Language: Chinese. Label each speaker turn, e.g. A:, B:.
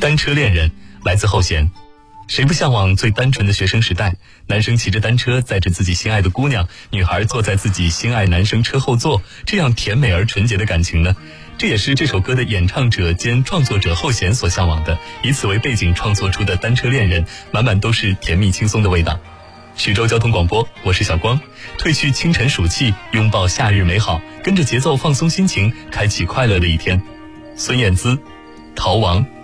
A: 单车恋人来自后弦。谁不向往最单纯的学生时代？男生骑着单车载着自己心爱的姑娘，女孩坐在自己心爱男生车后座，这样甜美而纯洁的感情呢？这也是这首歌的演唱者兼创作者后弦所向往的，以此为背景创作出的单车恋人，满满都是甜蜜轻松的味道。徐州交通广播，我是小光，褪去清晨暑气，拥抱夏日美好，跟着节奏放松心情，开启快乐的一天。孙燕姿，逃亡。